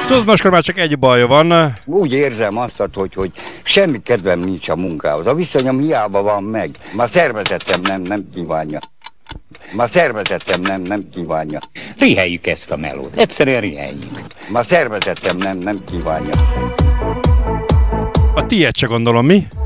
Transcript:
Tudod, most már csak egy baj van. Úgy érzem azt, hogy semmi kedvem nincs a munkához. A viszonyom hiába van meg. Már szervezetem nem kívánja. Már szervezetem nem kívánja. Riheljük ezt a melót. Egyszerűen riheljük. Már szervezetem nem kívánja. A tiéd se gondolom, mi?